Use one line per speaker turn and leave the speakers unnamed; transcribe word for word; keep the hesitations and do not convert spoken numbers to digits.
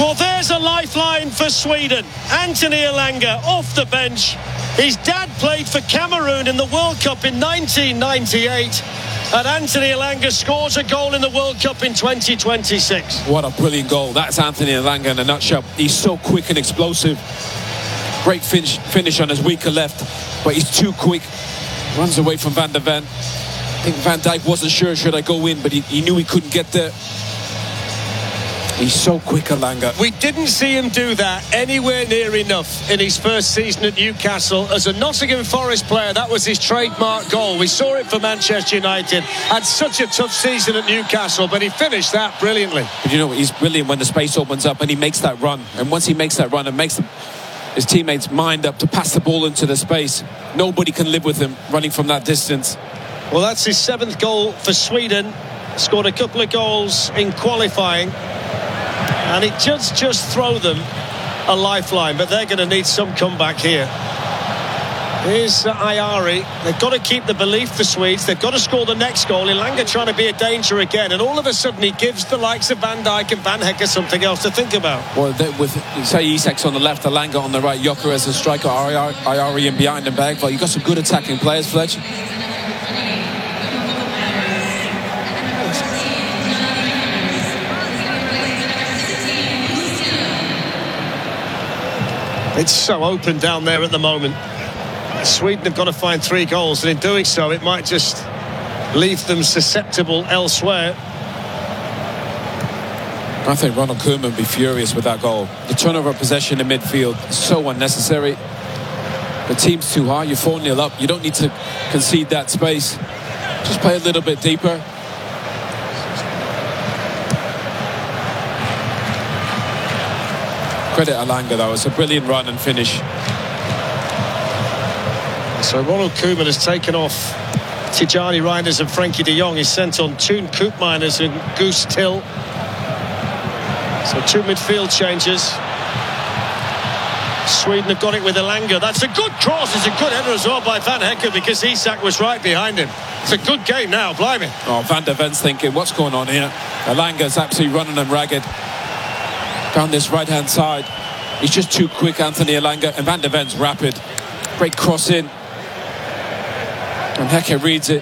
Well, there's a lifeline for Sweden. Anthony Elanga off the bench. His dad played for Cameroon in the World Cup in nineteen ninety-eight. And Anthony Elanga scores a goal in the World Cup in twenty twenty-six.
What a brilliant goal. That's Anthony Elanga in a nutshell. He's so quick and explosive. Great finish, finish on his weaker left, but he's too quick. Runs away from Van der Ven. I think Van Dijk wasn't sure should I go in, but he, he knew he couldn't get there. He's so quick, Elanga.
We didn't see him do that anywhere near enough in his first season at Newcastle. As a Nottingham Forest player, that was his trademark goal. We saw it for Manchester United. Had such a tough season at Newcastle, but he finished that brilliantly.
But you know, he's brilliant when the space opens up and he makes that run. And once he makes that run and makes the, his teammates mind up to pass the ball into the space, nobody can live with him running from that distance.
Well, that's his seventh goal for Sweden. Scored a couple of goals in qualifying. And it just just throw them a lifeline, but they're going to need some comeback here. Here's uh, Ayari. They've got to keep the belief, the Swedes. They've got to score the next goal. Elanga trying to be a danger again, and all of a sudden he gives the likes of Van Dijk and Van Hekke something else to think about.
Well, they, with say Isak's on the left, Elanga on the right, Gyökeres as a striker, Ayari in behind and back. Well, you've got some good attacking players, Fletch.
It's so open down there at the moment. Sweden have got to find three goals, and in doing so it might just leave them susceptible elsewhere.
I think Ronald Koeman would be furious with that goal. The turnover of possession in midfield is so unnecessary. The team's too high, you're four nil up. You don't need to concede that space. Just play a little bit deeper. Credit Elanga though, it's a brilliant run and finish.
So Ronald Koeman has taken off Tijani Reinders and Frankie de Jong. He's sent on Toon Koopmeiners and Goose Till. So two midfield changes. Sweden have got it with Elanga. That's a good cross. It's a good header as well by Van Hekke, because Isak was right behind him. It's a good game now, blimey.
Oh, Van der Ven's thinking, what's going on here? Elanga's absolutely running them ragged down this right-hand side. He's just too quick, Anthony Elanga, and Van der Ven's rapid. Great cross in. And Hekke reads it.